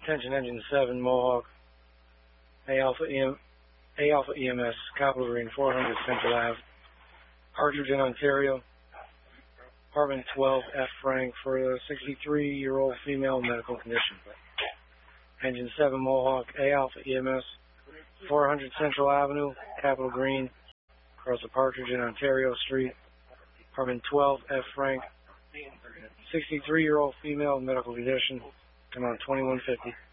Attention Engine 7, Mohawk, A Alpha EMS, Capital Green, 400 Central Ave, Partridge in Ontario, Apartment 12, F. Frank, for a 63-year-old female medical condition. Engine 7, Mohawk, A Alpha EMS, 400 Central Avenue, Capital Green, across the Partridge in Ontario Street, Apartment 12, F. Frank, 63-year-old female medical condition, come on 2150.